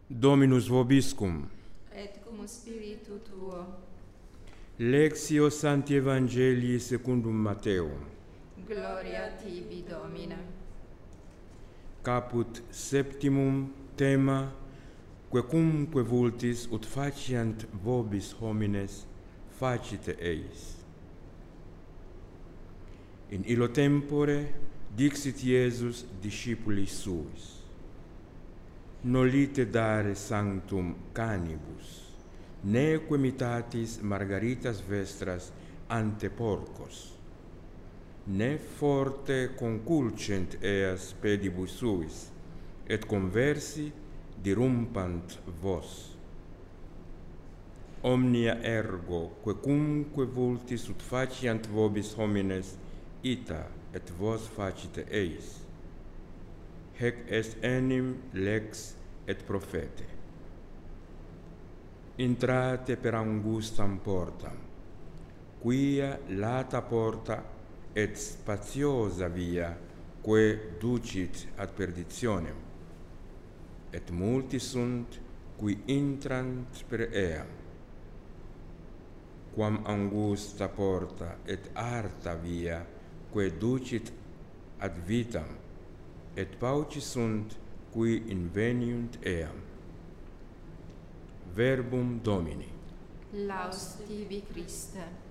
Dominus vobiscum. Et cum spiritu tuo. Lectio Sancti Evangelii secundum Mateo. Gloria tibi, Domine. Caput septimum tema, quecumque vultis ut faciant vobis homines, facite eis. In illo tempore dixit Iesus discipulis suis: Nolite dare sanctum canibus, neque imitatis margaritas vestras ante porcos, ne forte conculcent eas pedibus suis, et conversi dirumpant vos. Omnia ergo, quecumque vultis ut faciant vobis homines, ita et vos facite eis. Hec est enim lex et prophete. Intrate per angustam portam, quia lata porta et spatiosa via, quae ducit ad perditionem, et multi sunt qui intrant per eam. Quam angusta porta et arta via, quae ducit ad vitam, et pauci sunt qui inveniunt eam. Verbum Domini. Laus tibi, Christe.